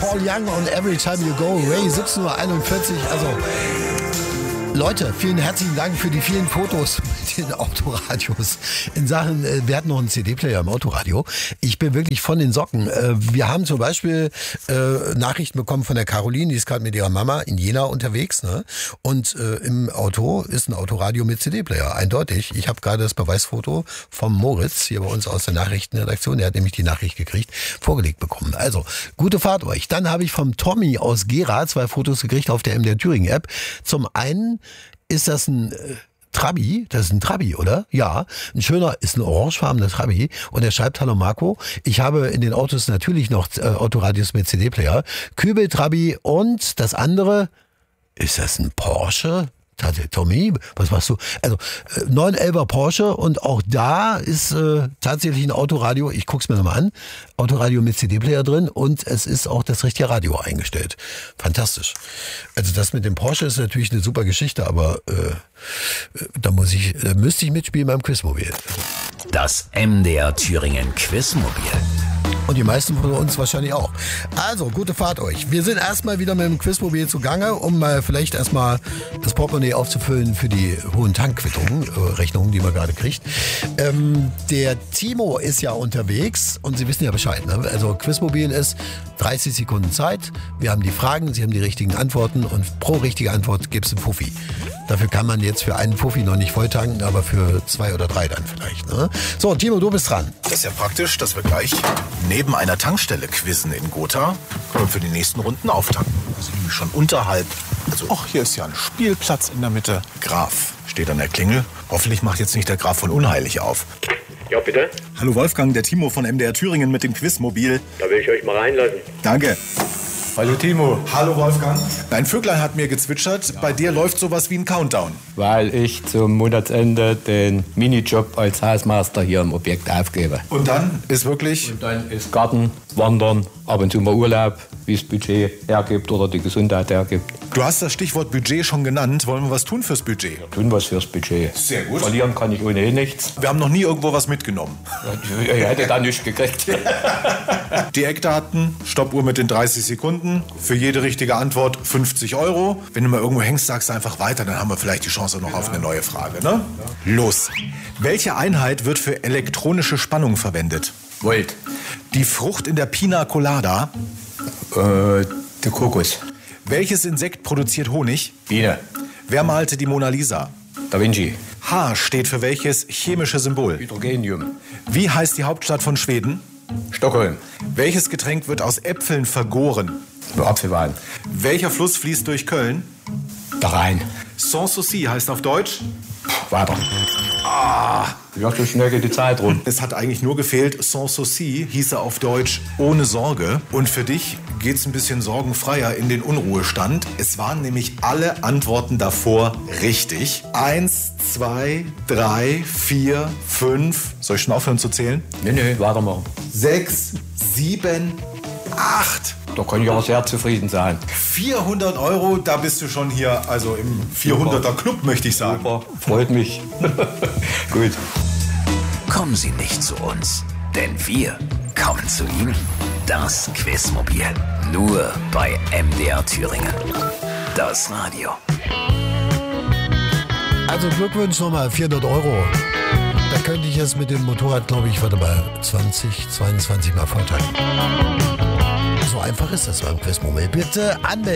Paul Young und Every Time You Go Away, 17:41 Uhr. Also, Leute, vielen herzlichen Dank für die vielen Fotos mit den Autoradios. In Sachen, wir hatten noch einen CD-Player im Autoradio. Ich bin wirklich von den Socken. Wir haben zum Beispiel Nachrichten bekommen von der Caroline, die ist gerade mit ihrer Mama in Jena unterwegs. Ne? Und im Auto ist ein Autoradio mit CD-Player, eindeutig. Ich habe gerade das Beweisfoto vom Moritz, hier bei uns aus der Nachrichtenredaktion, der hat nämlich die Nachricht gekriegt, vorgelegt bekommen. Also, gute Fahrt euch. Dann habe ich vom Tommy aus Gera 2 Fotos gekriegt auf der MDR Thüringen App. Zum einen ist das ein Trabi, das ist ein Trabi, oder? Ja, ist ein orangefarbener Trabi. Und er schreibt, hallo Marco, ich habe in den Autos natürlich noch Autoradios mit CD-Player, Kübel, Trabi und das andere, ist das ein Porsche? Tommy, was machst du? Also 911er Porsche und auch da ist tatsächlich ein Autoradio, ich guck's mir nochmal an, Autoradio mit CD-Player drin und es ist auch das richtige Radio eingestellt. Fantastisch. Also das mit dem Porsche ist natürlich eine super Geschichte, aber da müsste ich mitspielen beim Quizmobil. Das MDR Thüringen Quizmobil. Und die meisten von uns wahrscheinlich auch. Also, gute Fahrt euch. Wir sind erstmal wieder mit dem Quizmobil zugange, um mal vielleicht erstmal das Portemonnaie aufzufüllen für die hohen Tankquittungen, Rechnungen, die man gerade kriegt. Der Timo ist ja unterwegs und Sie wissen ja Bescheid. Ne? Also Quizmobil ist 30 Sekunden Zeit. Wir haben die Fragen, Sie haben die richtigen Antworten und pro richtige Antwort gibt es einen Fuffi. Dafür kann man jetzt für einen Fuffi noch nicht voll tanken, aber für 2 oder 3 dann vielleicht. Ne? So, Timo, du bist dran. Das ist ja praktisch, dass wir gleich neben einer Tankstelle quizzen in Gotha und für die nächsten Runden auftanken. Wir sind nämlich schon unterhalb. Ach, hier ist ja ein Spielplatz in der Mitte. Graf steht an der Klingel. Hoffentlich macht jetzt nicht der Graf von Unheilig auf. Ja, bitte? Hallo Wolfgang, der Timo von MDR Thüringen mit dem Quizmobil. Da will ich euch mal reinlassen. Danke. Hallo Timo. Hallo Wolfgang. Ein Vöglein hat mir gezwitschert, bei dir läuft sowas wie ein Countdown. Weil ich zum Monatsende den Minijob als Hausmeister hier im Objekt aufgebe. Und dann ist wirklich... Und dann ist Garten, Wandern, ab und zu mal Urlaub, wie es Budget hergibt oder die Gesundheit hergibt. Du hast das Stichwort Budget schon genannt. Wollen wir was tun fürs Budget? Wir tun was fürs Budget. Sehr gut. Verlieren kann ich ohnehin nichts. Wir haben noch nie irgendwo was mitgenommen. Ich hätte da nichts gekriegt. Die Eckdaten, Stoppuhr mit den 30 Sekunden. Für jede richtige Antwort 50 €. Wenn du mal irgendwo hängst, sagst du einfach weiter, dann haben wir vielleicht die Chance noch auf eine neue Frage. Ne? Ja. Los. Welche Einheit wird für elektronische Spannung verwendet? Volt. Die Frucht in der Pina Colada? Der Kokos. Welches Insekt produziert Honig? Biene. Wer malte die Mona Lisa? Da Vinci. H steht für welches chemische Symbol? Hydrogenium. Wie heißt die Hauptstadt von Schweden? Stockholm. Welches Getränk wird aus Äpfeln vergoren? Apfelwein. Welcher Fluss fließt durch Köln? Da Rhein. Sans souci heißt auf Deutsch? Weiter. Ja, so schnell geht die Zeit rum. Es hat eigentlich nur gefehlt, sans souci hieße auf Deutsch ohne Sorge. Und für dich geht's ein bisschen sorgenfreier in den Unruhestand. Es waren nämlich alle Antworten davor richtig. 1, 2, 3, 4, 5. Soll ich schon aufhören zu zählen? Nee, weitermachen. 6, 7, 8. Da kann ich aber sehr zufrieden sein. 400 €, da bist du schon hier, also im 400er Club, möchte ich sagen. Super, freut mich. Gut. Kommen Sie nicht zu uns, denn wir kommen zu Ihnen. Das Quizmobil. Nur bei MDR Thüringen. Das Radio. Also Glückwunsch nochmal, 400 €. Da könnte ich jetzt mit dem Motorrad, glaube ich, 20, 22 Mal volltanken. So einfach ist das beim Quizmobil. Bitte anmelden.